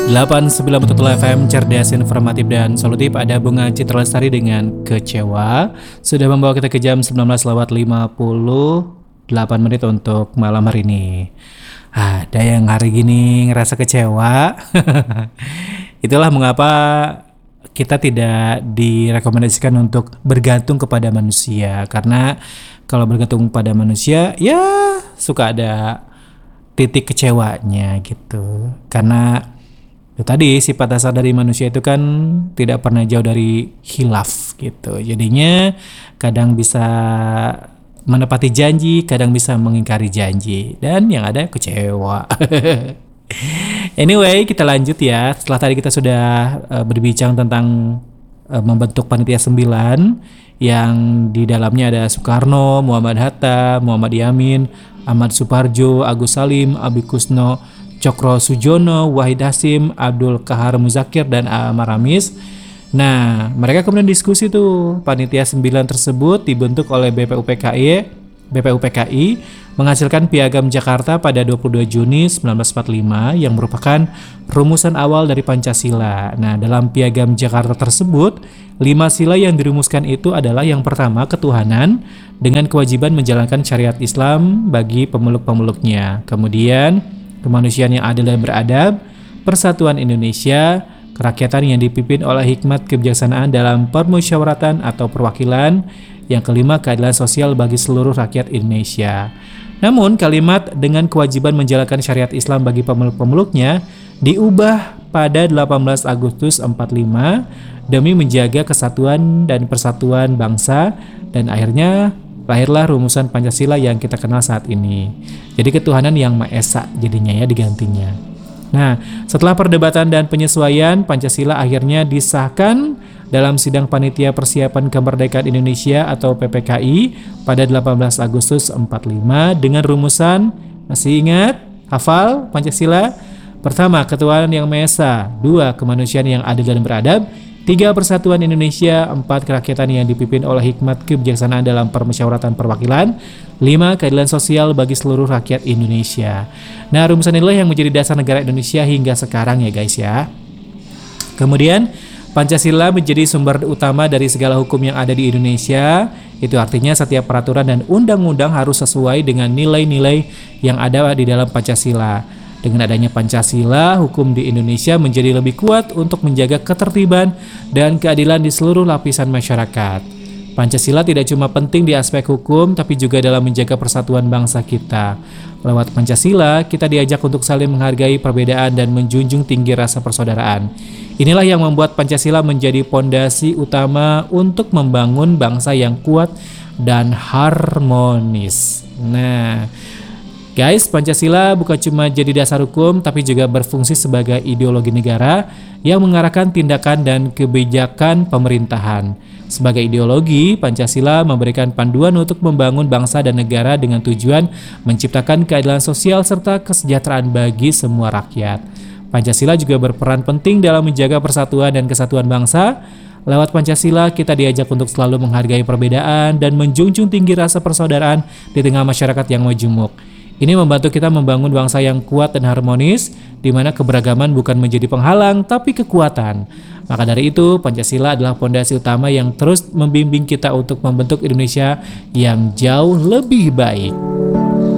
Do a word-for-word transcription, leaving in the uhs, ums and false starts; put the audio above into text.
delapan puluh sembilan koma satu F M cerdas, informatif dan solutif. Ada Bunga Citra Lestari dengan Kecewa. Sudah membawa kita ke jam sembilan belas lewat lima puluh delapan menit untuk malam hari ini. Ada yang hari gini ngerasa kecewa. Itulah mengapa kita tidak direkomendasikan untuk bergantung kepada manusia. Karena kalau bergantung pada manusia, ya suka ada titik kecewanya gitu. Karena itu tadi sifat dasar dari manusia itu kan tidak pernah jauh dari khilaf gitu. Jadinya kadang bisa menepati janji, kadang bisa mengingkari janji, dan yang ada kecewa. Anyway, kita lanjut ya. Setelah tadi kita sudah uh, berbincang tentang uh, membentuk panitia sembilan yang di dalamnya ada Soekarno, Muhammad Hatta, Muhammad Yamin, Ahmad Suparjo, Agus Salim, Abi Kusno, Cokro Sujono, Wahid Hasim, Abdul Kahar Muzakir, dan Amar Ramis. Nah, mereka kemudian diskusi tuh. Panitia sembilan tersebut dibentuk oleh B P U P K I, B P U P K I menghasilkan Piagam Jakarta pada dua puluh dua Juni seribu sembilan ratus empat puluh lima yang merupakan rumusan awal dari Pancasila. Nah, dalam Piagam Jakarta tersebut, lima sila yang dirumuskan itu adalah yang pertama, ketuhanan dengan kewajiban menjalankan syariat Islam bagi pemeluk-pemeluknya. Kemudian kemanusiaan yang adil dan beradab, persatuan Indonesia, kerakyatan yang dipimpin oleh hikmat kebijaksanaan dalam permusyawaratan atau perwakilan. Yang kelima, keadilan sosial bagi seluruh rakyat Indonesia. Namun kalimat dengan kewajiban menjalankan syariat Islam bagi pemeluk-pemeluknya diubah pada delapan belas Agustus empat puluh lima demi menjaga kesatuan dan persatuan bangsa, dan akhirnya lahirlah rumusan Pancasila yang kita kenal saat ini. Jadi ketuhanan yang Maha Esa jadinya ya digantinya. Nah, setelah perdebatan dan penyesuaian, Pancasila akhirnya disahkan dalam sidang Panitia Persiapan Kemerdekaan Indonesia atau P P K I pada delapan belas Agustus empat puluh lima dengan rumusan, masih ingat? Hafal Pancasila? Pertama, ketuhanan yang Maha Esa. Dua, kemanusiaan yang adil dan beradab. Tiga, persatuan Indonesia. Empat, kerakyatan yang dipimpin oleh hikmat kebijaksanaan dalam permusyawaratan perwakilan. Lima, keadilan sosial bagi seluruh rakyat Indonesia. Nah, rumusan inilah yang menjadi dasar negara Indonesia hingga sekarang ya guys ya. Kemudian Pancasila menjadi sumber utama dari segala hukum yang ada di Indonesia. Itu artinya setiap peraturan dan undang-undang harus sesuai dengan nilai-nilai yang ada di dalam Pancasila. Dengan adanya Pancasila, hukum di Indonesia menjadi lebih kuat untuk menjaga ketertiban dan keadilan di seluruh lapisan masyarakat. Pancasila tidak cuma penting di aspek hukum, tapi juga dalam menjaga persatuan bangsa kita. Lewat Pancasila, kita diajak untuk saling menghargai perbedaan dan menjunjung tinggi rasa persaudaraan. Inilah yang membuat Pancasila menjadi pondasi utama untuk membangun bangsa yang kuat dan harmonis. Nah, guys, Pancasila bukan cuma jadi dasar hukum, tapi juga berfungsi sebagai ideologi negara yang mengarahkan tindakan dan kebijakan pemerintahan. Sebagai ideologi, Pancasila memberikan panduan untuk membangun bangsa dan negara dengan tujuan menciptakan keadilan sosial serta kesejahteraan bagi semua rakyat. Pancasila juga berperan penting dalam menjaga persatuan dan kesatuan bangsa. Lewat Pancasila, kita diajak untuk selalu menghargai perbedaan dan menjunjung tinggi rasa persaudaraan di tengah masyarakat yang majemuk. Ini membantu kita membangun bangsa yang kuat dan harmonis, di mana keberagaman bukan menjadi penghalang, tapi kekuatan. Maka dari itu, Pancasila adalah fondasi utama yang terus membimbing kita untuk membentuk Indonesia yang jauh lebih baik.